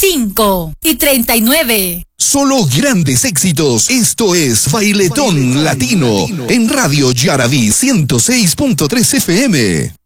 5:39. Solo grandes éxitos. Esto es Bailetón Latino en Radio Yaraví 106.3 FM.